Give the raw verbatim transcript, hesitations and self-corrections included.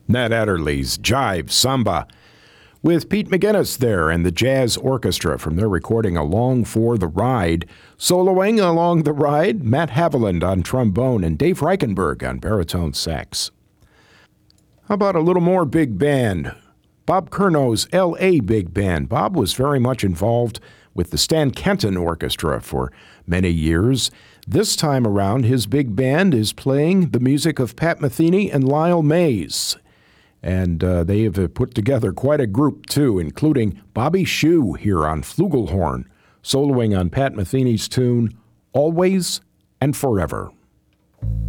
Nat Adderley's Jive Samba, with Pete McGinnis there and the Jazz Orchestra from their recording Along for the Ride. Soloing along the ride, Matt Haviland on trombone and Dave Reichenberg on baritone sax. How about a little more big band? Bob Curno's L A Big Band. Bob was very much involved with the Stan Kenton Orchestra for many years. This time around, his big band is playing the music of Pat Metheny and Lyle Mays. And uh, they have put together quite a group, too, including Bobby Shew here on flugelhorn, soloing on Pat Metheny's tune, Always and Forever.